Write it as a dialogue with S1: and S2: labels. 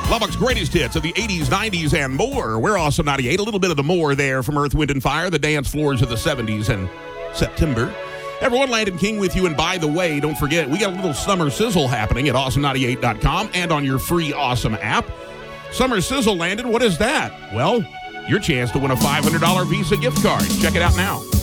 S1: Lubbock's greatest hits of the 80s, 90s, and more. We're Awesome 98. A little bit of the more there from Earth, Wind, and Fire, the dance floors of the 70s and September. Everyone, Landon King with you. And by the way, don't forget, we got a little summer sizzle happening at awesome98.com and on your free Awesome app. Summer sizzle, Landon, what is that? Well, your chance to win a $500 Visa gift card. Check it out now.